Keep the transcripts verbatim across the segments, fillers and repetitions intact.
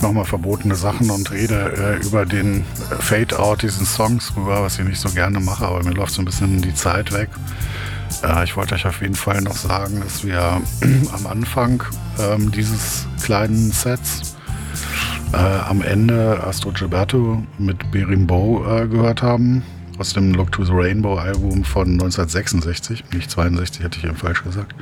ich mache mal verbotene Sachen und rede äh, über den Fade-Out diesen Songs rüber, was ich nicht so gerne mache, aber mir läuft so ein bisschen die Zeit weg. Äh, ich wollte euch auf jeden Fall noch sagen, dass wir am Anfang ähm, dieses kleinen Sets äh, am Ende Astro Gilberto mit Berimbo äh, gehört haben, aus dem Look to the Rainbow Album von neunzehnhundertsechsundsechzig, nicht zweiundsechzig, hätte ich eben falsch gesagt.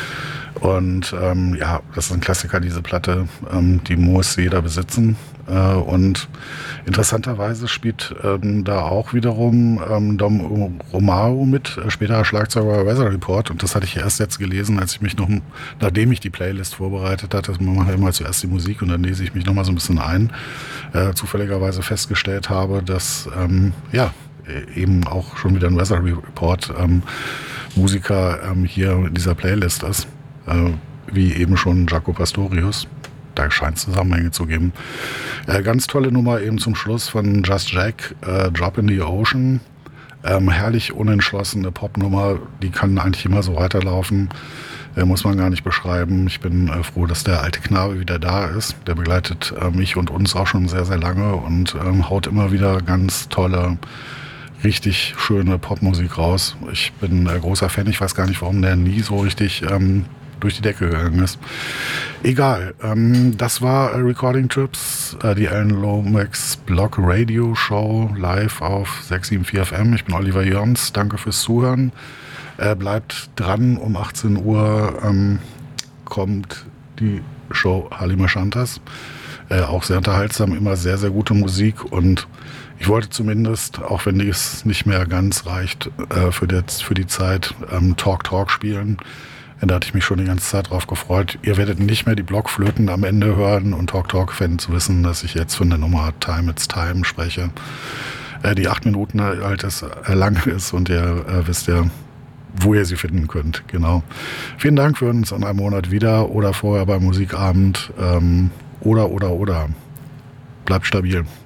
Und ähm, ja, das ist ein Klassiker, diese Platte, ähm, die muss jeder besitzen. Äh, und interessanterweise spielt ähm, da auch wiederum ähm, Dom Romaro mit, äh, später Schlagzeuger Weather Report. Und das hatte ich erst jetzt gelesen, als ich mich noch, nachdem ich die Playlist vorbereitet hatte, man macht ja immer zuerst die Musik und dann lese ich mich noch mal so ein bisschen ein, äh, zufälligerweise festgestellt habe, dass ähm, ja eben auch schon wieder ein Weather Report ähm, Musiker ähm, hier in dieser Playlist ist. Äh, wie eben schon Jaco Pastorius. Da scheint es Zusammenhänge zu geben. Äh, ganz tolle Nummer eben zum Schluss von Just Jack, äh, Drop in the Ocean. Ähm, herrlich unentschlossene Popnummer, die kann eigentlich immer so weiterlaufen. Äh, muss man gar nicht beschreiben. Ich bin äh, froh, dass der alte Knabe wieder da ist. Der begleitet äh, mich und uns auch schon sehr, sehr lange und ähm, haut immer wieder ganz tolle, richtig schöne Popmusik raus. Ich bin äh, großer Fan. Ich weiß gar nicht, warum der nie so richtig ähm, durch die Decke gegangen ist. Egal. Ähm, das war äh, Recording Trips, äh, die Alan Lomax Blog Radio Show live auf sechs sieben vier F M. Ich bin Oliver Jörns. Danke fürs Zuhören. Äh, bleibt dran. Um achtzehn Uhr ähm, kommt die Show Halima Shantas. Äh, auch sehr unterhaltsam, immer sehr, sehr gute Musik und ich wollte zumindest, auch wenn es nicht mehr ganz reicht äh, für, die, für die Zeit, ähm, Talk Talk spielen. Da hatte ich mich schon die ganze Zeit drauf gefreut. Ihr werdet nicht mehr die Blockflöten am Ende hören und Talk Talk werden zu wissen, dass ich jetzt von der Nummer Time It's Time spreche, äh, die acht Minuten alt ist, äh, lang ist und ihr äh, wisst ja, wo ihr sie finden könnt. Genau. Vielen Dank, wir hören uns in einem Monat wieder oder vorher beim Musikabend ähm, oder, oder, oder. Bleibt stabil.